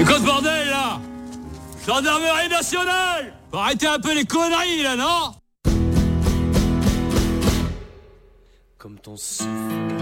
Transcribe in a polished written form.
Mais quoi ce bordel là? Gendarmerie nationale! Faut arrêter un peu les conneries là, non? Comme ton souffle